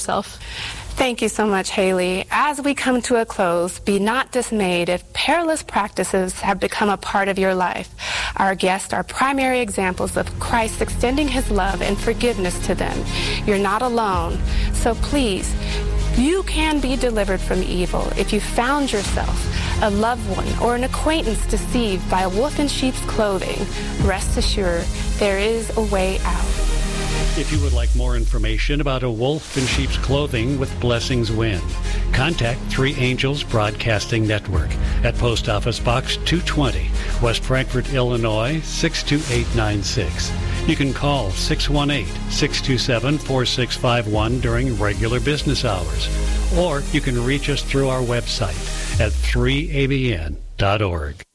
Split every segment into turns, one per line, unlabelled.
himself.
Thank you so much, Haley. As we come to a close, be not dismayed if perilous practices have become a part of your life. Our guests are primary examples of Christ extending his love and forgiveness to them. You're not alone. So please, you can be delivered from evil if you found yourself, a loved one, or an acquaintance deceived by a wolf in sheep's clothing. Rest assured, there is a way out.
If you would like more information about A Wolf in Sheep's Clothing with Blessings Win, contact Three Angels Broadcasting Network at Post Office Box 220, West Frankfort, Illinois, 62896. You can call 618-627-4651 during regular business hours, or you can reach us through our website at 3abn.org.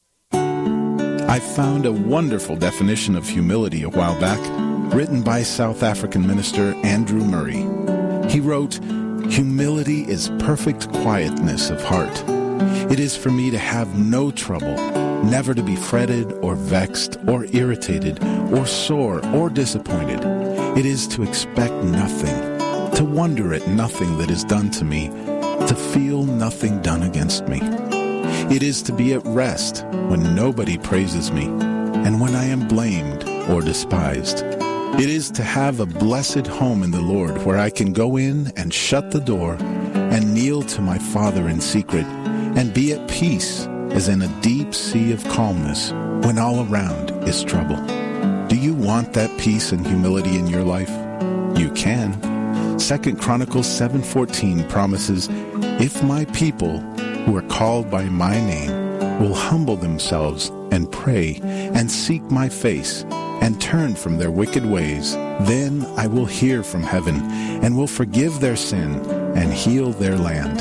I found a wonderful definition of humility a while back, written by South African minister Andrew Murray. He wrote, "Humility is perfect quietness of heart. It is for me to have no trouble, never to be fretted or vexed or irritated or sore or disappointed. It is to expect nothing, to wonder at nothing that is done to me, to feel nothing done against me. It is to be at rest when nobody praises me, and when I am blamed or despised. It is to have a blessed home in the Lord where I can go in and shut the door and kneel to my Father in secret and be at peace as in a deep sea of calmness when all around is trouble." Do you want that peace and humility in your life? You can. 2 Chronicles 7:14 promises, "If my people who are called by my name will humble themselves and pray and seek my face and turn from their wicked ways, then I will hear from heaven and will forgive their sin and heal their land."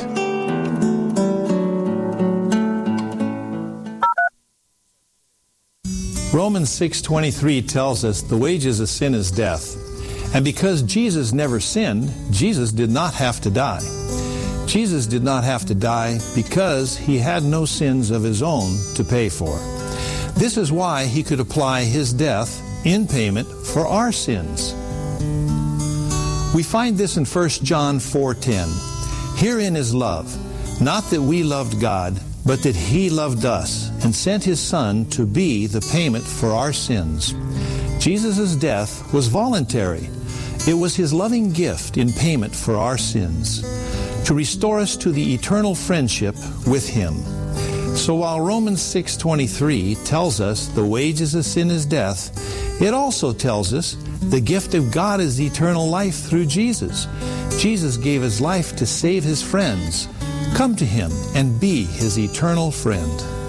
Romans 6:23 tells us the wages of sin is death. And because Jesus never sinned, Jesus did not have to die. Jesus did not have to die because he had no sins of his own to pay for. This is why he could apply his death in payment for our sins. We find this in 1 John 4:10. "Herein is love, not that we loved God, but that he loved us and sent his Son to be the payment for our sins." Jesus' death was voluntary. It was his loving gift in payment for our sins, to restore us to the eternal friendship with him. So while Romans 6:23 tells us the wages of sin is death, it also tells us the gift of God is eternal life through Jesus. Jesus gave his life to save his friends. Come to him and be his eternal friend.